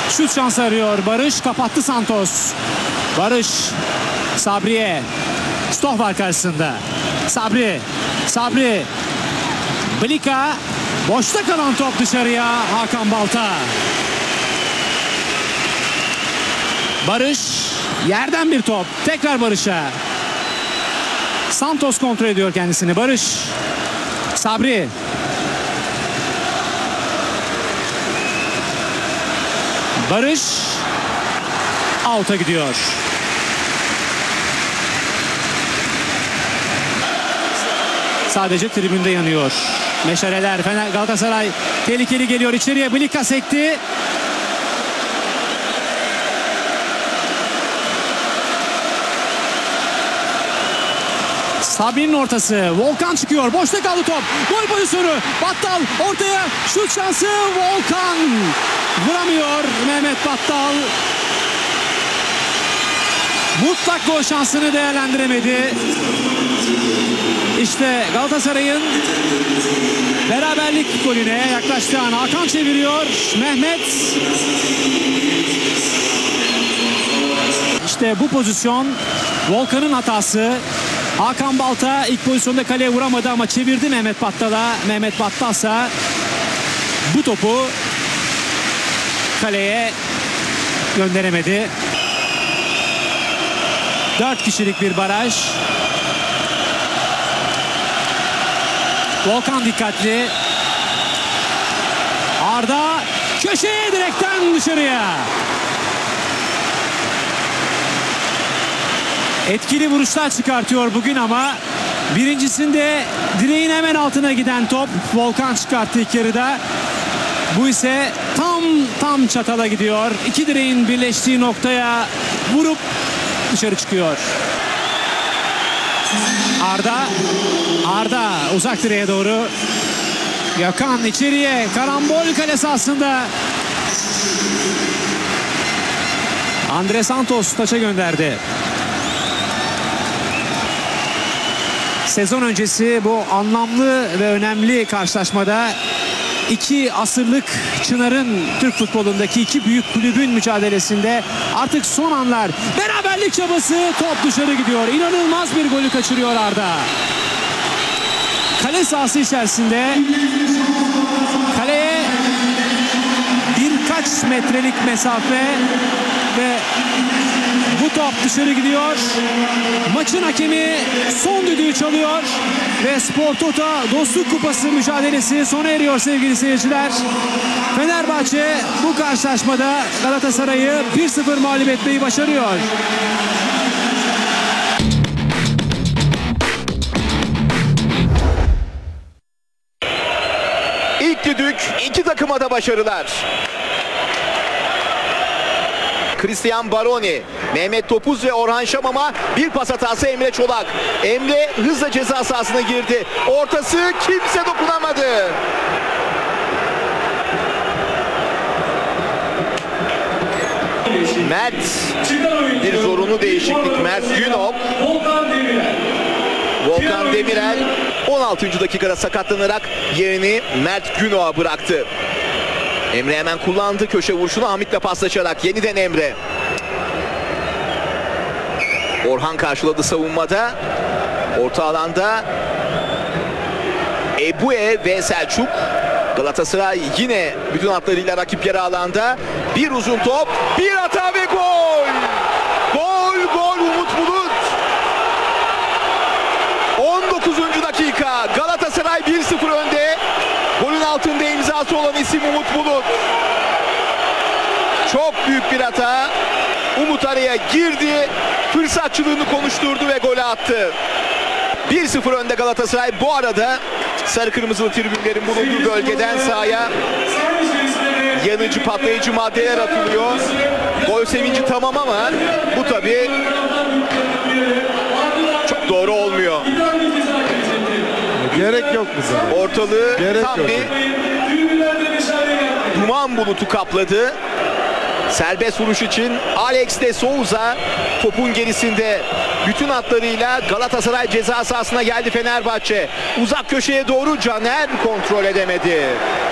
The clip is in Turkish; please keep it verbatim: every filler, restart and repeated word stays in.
Şut şansı arıyor Barış. Kapattı Santos. Barış. Sabri'ye. Stoh var karşısında. Sabri. Sabri. Blika. Boşta kalan top dışarıya. Hakan Balta. Barış. Yerden bir top. Tekrar Barış'a. Santos kontrol ediyor kendisini. Barış. Sabri. Barış. Out'a gidiyor. Sadece tribünde yanıyor. Meşaleler. Fener Galatasaray tehlikeli geliyor içeriye. Blika sekti. Sabri'nin ortası. Volkan çıkıyor. Boşta kaldı top. Gol pozisyonu. Battal ortaya. Şut şansı. Volkan. Vuramıyor Mehmet Battal. Mutlak gol şansını değerlendiremedi. İşte Galatasaray'ın beraberlik golüne yaklaştığı an Hakan çeviriyor. Mehmet. İşte bu pozisyon Volkan'ın hatası. Hakan Balta ilk pozisyonda kaleye vuramadı ama çevirdi Mehmet Battal'a. Mehmet Battal'sa bu topu kaleye gönderemedi. Dört kişilik bir baraj. Volkan dikkatli. Arda köşeye direkten dışarıya. Etkili vuruşlar çıkartıyor bugün ama birincisinde direğin hemen altına giden top Volkan çıkarttı ilk yarıda. Bu ise tam tam çatala gidiyor. İki direğin birleştiği noktaya vurup dışarı çıkıyor. Arda Arda uzak direğe doğru. Gökhan içeriye. Karambol kale sahasında. Andre Santos taça gönderdi. Sezon öncesi bu anlamlı ve önemli karşılaşmada iki asırlık Çınar'ın Türk futbolundaki iki büyük kulübün mücadelesinde artık son anlar. Beraberlik çabası, top dışarı gidiyor. İnanılmaz bir golü kaçırıyor Arda. Kale sahası içerisinde kaleye birkaç metrelik mesafe ve bu top dışarı gidiyor. Maçın hakemi son düdüğü çalıyor ve Spor Toto Dostluk Kupası mücadelesi sona eriyor sevgili seyirciler. Fenerbahçe bu karşılaşmada Galatasaray'ı bir sıfır mağlup etmeyi başarıyor. İlk düdük iki takıma da başarılar. Christian Baroni, Mehmet Topuz ve Orhan Şamam'a bir pas hatası Emre Çolak. Emre hızla ceza sahasına girdi. Ortası kimse dokunamadı. Mert, bir zorunlu değişiklik. Mert Günok. Volkan Demirel on altıncı dakikada sakatlanarak yerini Mert Günok'a bıraktı. Emre hemen kullandı köşe vuruşunu Hamit'le paslaşarak. Yeniden Emre. Orhan karşıladı savunmada. Orta alanda Ebu'e ve Selçuk. Galatasaray yine bütün hatlarıyla rakip yarı alanda. Bir uzun top, bir hata ve gol! Gol, gol Umut Bulut. on dokuzuncu dakika. Galatasaray bir sıfır önde. Golün altında imzası olan isim Umut Bulut. Çok büyük bir hata. Umut araya girdi. Fırsatçılığını konuşturdu ve golü attı. bir sıfır önde Galatasaray. Bu arada sarı kırmızılı tribünlerin bulunduğu bölgeden sahaya yanıcı patlayıcı maddeler atılıyor. Gol sevinci tamam ama bu tabii çok doğru olmuyor. Gerek yok bize. Ortalığı Gerek tam yok. bir duman bulutu kapladı. Serbest vuruş için Alex de Souza topun gerisinde bütün hatlarıyla Galatasaray ceza sahasına geldi Fenerbahçe. Uzak köşeye doğru Caner kontrol edemedi.